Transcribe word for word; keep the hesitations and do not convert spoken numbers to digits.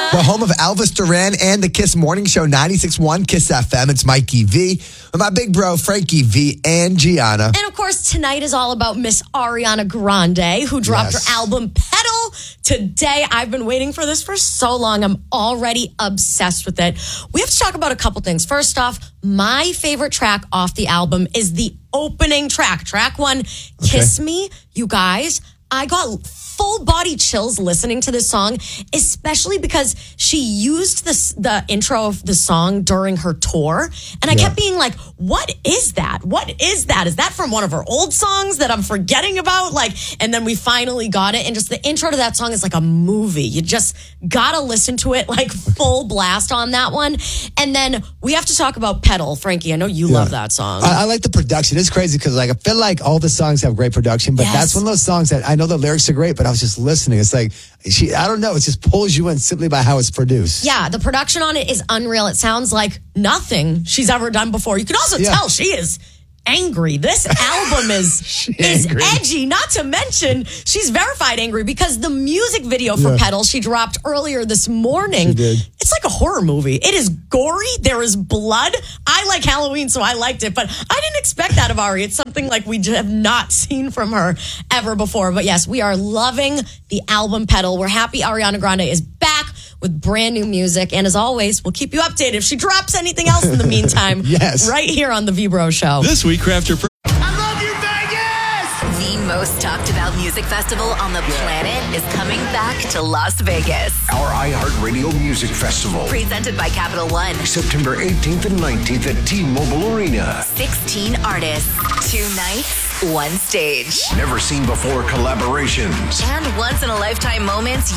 The home of Elvis Duran and the Kiss Morning Show, ninety-six point one Kiss F M. It's Mikey V with my big bro, Frankie V and Gianna. And of course, tonight is all about Miss Ariana Grande, who dropped Yes. her album Pedal today. I've been waiting for this for so long. I'm already obsessed with it. We have to talk about a couple things. First off, my favorite track off the album is the opening track. Track one, Kiss Me. You guys, I got full body chills listening to this song, especially because she used this, the intro of the song during her tour. And I Yeah. kept being like, what is that? What is that? Is that from one of her old songs that I'm forgetting about? Like, and then we finally got it. And just the intro to that song is like a movie. You just gotta listen to it like full blast on that one. And then we have to talk about Pedal. Frankie, I know you love that song. I, I like the production. It's crazy because like I feel like all the songs have great production, but Yes. that's one of those songs that I know the lyrics are great, but I was just listening. It's like she, I don't know, it just pulls you in simply by how it's produced. Yeah, the production on it is unreal. It sounds like nothing she's ever done before. You can also Yeah. tell she is angry. This album is is angry. edgy, not to mention she's verified angry because the music video for Yeah. Pedal she dropped earlier this morning. She did. It's like a horror movie. It is gory. There is blood. I like Halloween, so I liked it, but I didn't expect that of Ari. It's something like we j- have not seen from her ever before. But yes, we are loving the album Pedal. We're happy Ariana Grande is back with brand new music. And as always, we'll keep you updated if she drops anything else in the meantime. Yes. Right here on The V-Bro Show. This week, Crafter. The most talked about music festival on the planet is coming back to Las Vegas. Our iHeartRadio Music Festival. Presented by Capital One. September eighteenth and nineteenth at T-Mobile Arena. sixteen artists, two nights, one stage. Never seen before collaborations. And once in a lifetime moments